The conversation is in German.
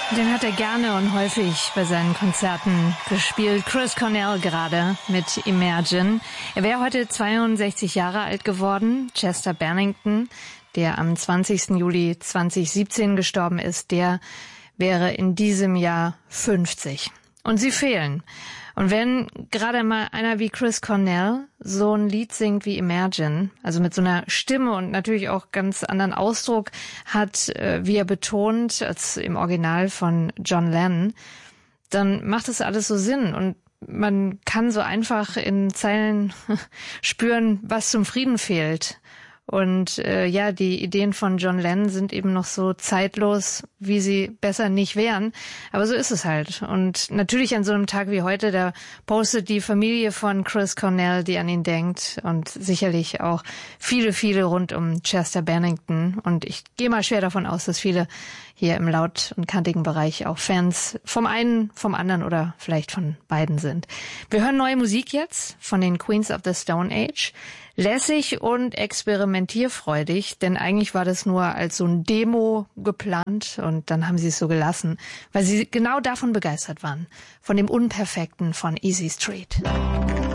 Den hat er gerne und häufig bei seinen Konzerten gespielt. Chris Cornell gerade mit Imagine. Er wäre heute 62 Jahre alt geworden. Chester Bennington, der am 20. Juli 2017 gestorben ist, der wäre in diesem Jahr 50. Und sie fehlen. Und wenn gerade mal einer wie Chris Cornell so ein Lied singt wie Imagine, also mit so einer Stimme und natürlich auch ganz anderen Ausdruck hat, wie er betont, als im Original von John Lennon, dann macht das alles so Sinn und man kann so einfach in Zeilen spüren, was zum Frieden fehlt. Und die Ideen von John Lennon sind eben noch so zeitlos, wie sie besser nicht wären. Aber so ist es halt. Und natürlich an so einem Tag wie heute, da postet die Familie von Chris Cornell, die an ihn denkt. Und sicherlich auch viele, viele rund um Chester Bennington. Und ich gehe mal schwer davon aus, dass viele hier im laut- und kantigen Bereich auch Fans vom einen, vom anderen oder vielleicht von beiden sind. Wir hören neue Musik jetzt von den Queens of the Stone Age. Lässig und experimentierfreudig, denn eigentlich war das nur als so ein Demo geplant und dann haben sie es so gelassen, weil sie genau davon begeistert waren, von dem Unperfekten von Easy Street.